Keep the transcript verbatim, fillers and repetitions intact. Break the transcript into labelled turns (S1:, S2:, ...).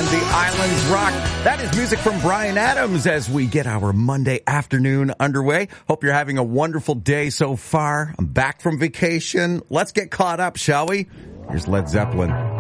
S1: The Islands Rock. That is music from Bryan Adams as we get our Monday afternoon underway. Hope you're having a wonderful day so far. I'm back from vacation. Let's get caught up, shall we? Here's Led Zeppelin.